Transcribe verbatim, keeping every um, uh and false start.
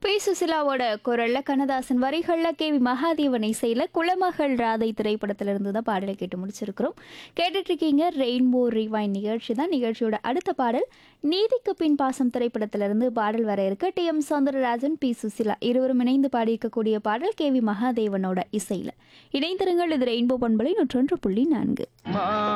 B சுசிலாவோட குரல்ல கண்ணதாசன் வரிகள்ல K V Mahadevan இசையில குலமகள் ராதை திரைப்படத்திலிருந்து தான் பாடலை கேட்டு முடிச்சிருக்கிறோம். கேட்டுட்டு இருக்கீங்க ரெயின்போ ரிவைன் நிகழ்ச்சி தான். நிகழ்ச்சியோட அடுத்த பாடல் நீதிக்கு பின் பாசம் திரைப்படத்திலிருந்து பாடல் வர இருக்கு. D M Soundararajan, B Susheela இருவரும் இணைந்து பாடியிருக்கக்கூடிய பாடல் கே வி மகாதேவனோட இசையில. இணைந்திருங்கள், இது ரெயின்போ பண்பலை நூற்றொன்று புள்ளி நான்கு.